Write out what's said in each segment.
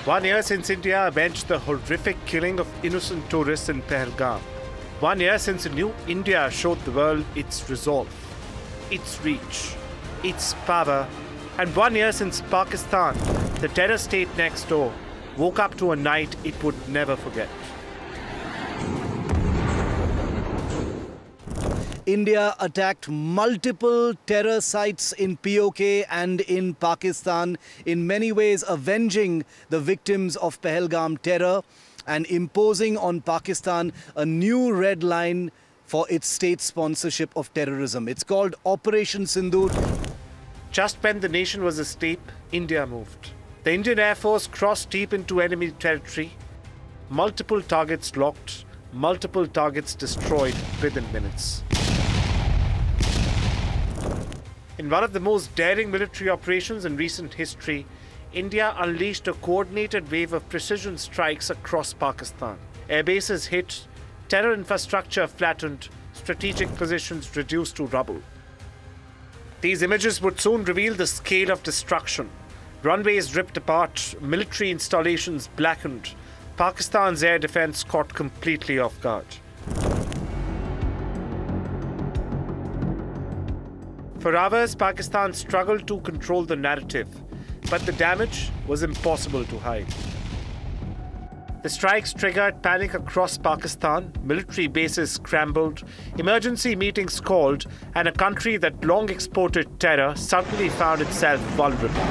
1 year since India avenged the horrific killing of innocent tourists in Pahalgam. 1 year since a new India showed the world its resolve, its reach, its power, and 1 year since Pakistan, the terror state next door, woke up to a night it would never forget. India attacked multiple terror sites in POK and in Pakistan, in many ways avenging the victims of Pahalgam terror and imposing on Pakistan a new red line for its state sponsorship of terrorism. It's called Operation Sindoor. Just when the nation was asleep, India moved. The Indian Air Force crossed deep into enemy territory. Multiple targets locked, multiple targets destroyed within minutes. In one of the most daring military operations in recent history, India unleashed a coordinated wave of precision strikes across Pakistan. Air bases hit, terror infrastructure flattened, strategic positions reduced to rubble. These images would soon reveal the scale of destruction. Runways ripped apart, military installations blackened, Pakistan's air defense caught completely off guard. For hours, Pakistan struggled to control the narrative, but the damage was impossible to hide. The strikes triggered panic across Pakistan, military bases scrambled, emergency meetings called, and a country that long exported terror suddenly found itself vulnerable.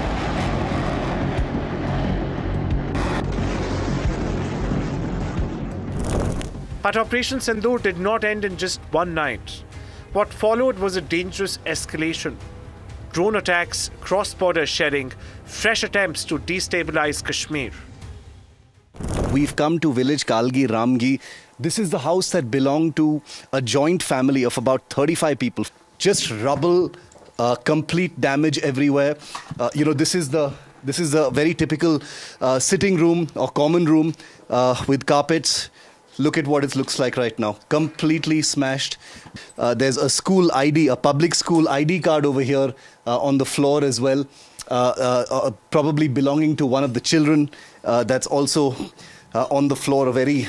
But Operation Sindoor did not end in just one night. What followed was a dangerous escalation. Drone attacks, cross-border shelling, fresh attempts to destabilize Kashmir. We've come to village Kalgi Ramgi. This is the house that belonged to a joint family of about 35 people. Just rubble, complete damage everywhere. This is the very typical sitting room or common room with carpets. Look at what it looks like right now. Completely smashed. There's a school ID, a public school ID card over here on the floor as well. Probably belonging to one of the children. That's also on the floor. A very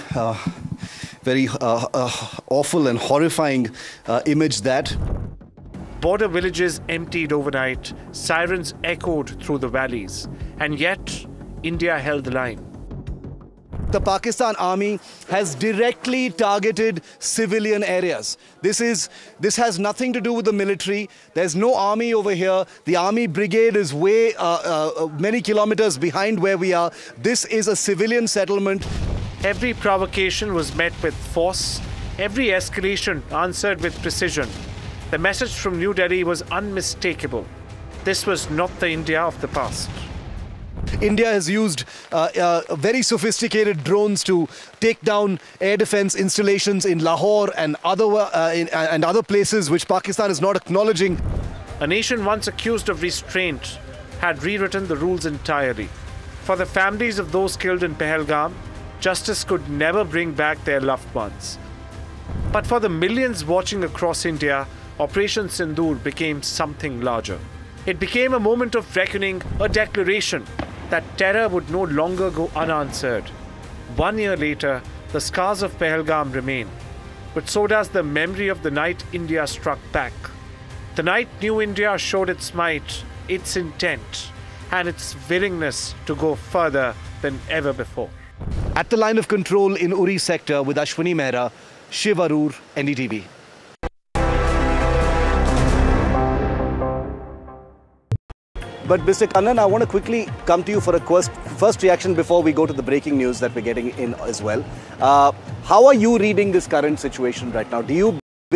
awful and horrifying image that. Border villages emptied overnight. Sirens echoed through the valleys. And yet, India held the line. The Pakistan army has directly targeted civilian areas. This has nothing to do with the military. There's no army over here. The army brigade is way many kilometers behind where we are. This is a civilian settlement. Every provocation was met with force. Every escalation answered with precision. The message from New Delhi was unmistakable. This was not the India of the past. India has used very sophisticated drones to take down air defense installations in Lahore and other places which Pakistan is not acknowledging. A nation once accused of restraint had rewritten the rules entirely. For the families of those killed in Pahalgam, justice could never bring back their loved ones. But for the millions watching across India, Operation Sindoor became something larger. It became a moment of reckoning, a declaration that terror would no longer go unanswered. 1 year later, the scars of Pahalgam remain, but so does the memory of the night India struck back. The night New India showed its might, its intent, and its willingness to go further than ever before. At the line of control in Uri sector with Ashwini Mehra, Shiv Arur, NDTV. But Mr. Kannan, I want to quickly come to you for a first reaction before we go to the breaking news that we're getting in as well. How are you reading this current situation right now? Do you...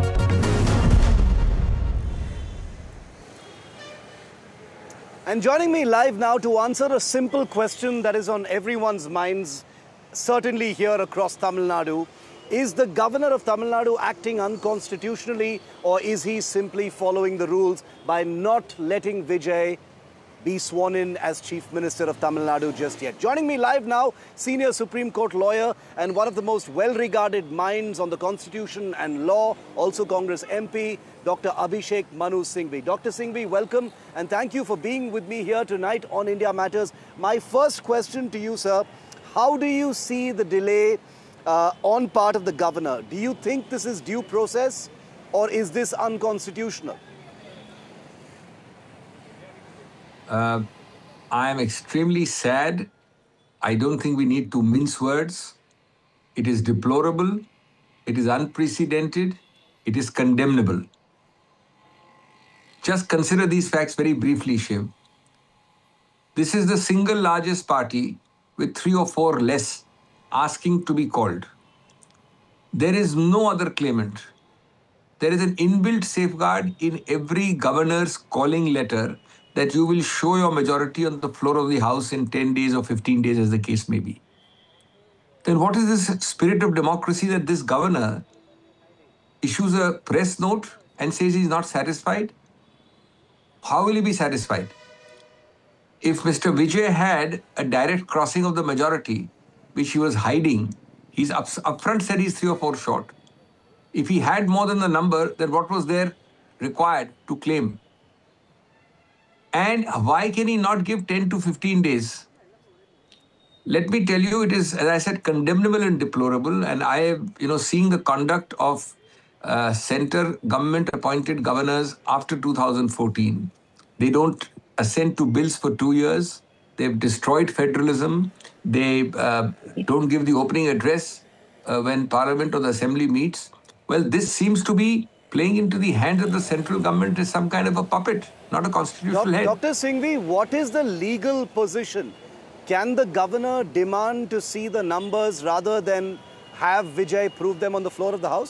And joining me live now to answer a simple question that is on everyone's minds, certainly here across Tamil Nadu, is the governor of Tamil Nadu acting unconstitutionally, or is he simply following the rules by not letting Vijay be sworn in as Chief Minister of Tamil Nadu just yet. Joining me live now, senior Supreme Court lawyer and one of the most well-regarded minds on the Constitution and law, also Congress MP, Dr. Abhishek Manu Singhvi. Dr. Singhvi, welcome and thank you for being with me here tonight on India Matters. My first question to you, sir, how do you see the delay on part of the governor? Do you think this is due process or is this unconstitutional? I am extremely sad. I don't think we need to mince words. It is deplorable. It is unprecedented. It is condemnable. Just consider these facts very briefly, Shiv. This is the single largest party with 3 or 4 less asking to be called. There is no other claimant. There is an inbuilt safeguard in every governor's calling letter that you will show your majority on the floor of the House in 10 days or 15 days, as the case may be. Then what is this spirit of democracy that this governor issues a press note and says he's not satisfied? How will he be satisfied? If Mr. Vijay had a direct crossing of the majority, which he was hiding, he's upfront said he's 3 or 4 short. If he had more than the number, then what was there required to claim? And why can he not give 10 to 15 days? Let me tell you, it is, as I said, condemnable and deplorable. And I have, seeing the conduct of center government-appointed governors after 2014. They don't assent to bills for 2 years. They've destroyed federalism. They don't give the opening address when Parliament or the Assembly meets. Well, this seems to be playing into the hands of the central government as some kind of a puppet, not a constitutional head. Dr. Singhvi, what is the legal position? Can the governor demand to see the numbers rather than have Vijay prove them on the floor of the House?